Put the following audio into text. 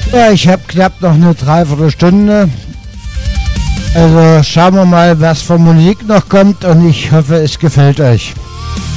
Ja, ich habe knapp noch eine Dreiviertelstunde. Also schauen wir mal, was von Musik noch kommt und ich hoffe, es gefällt euch.